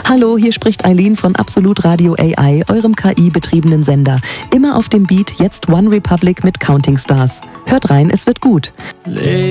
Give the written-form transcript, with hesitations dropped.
Hallo, hier spricht Eileen von Absolut Radio AI, eurem KI-betriebenen Sender. Immer auf dem Beat, jetzt One Republic mit Counting Stars. Hört rein, es wird gut.